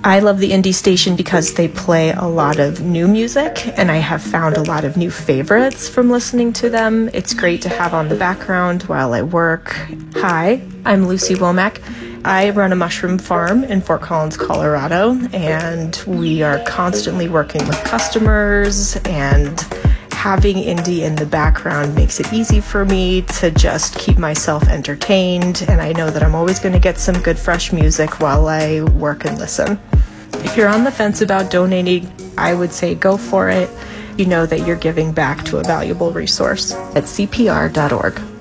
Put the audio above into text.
I love the indie station because they play a lot of new music, and I have found a lot of new favorites from listening to them. It's great to have on the background while I work. Hi, I'm Lucy Womack. I run a mushroom farm in Fort Collins, Colorado, and we are constantly working with customers, and having indie in the background makes it easy for me to just keep myself entertained, and I know that I'm always going to get some good fresh music while I work and listen. If you're on the fence about donating, I would say go for it. You know that you're giving back to a valuable resource at cpr.org.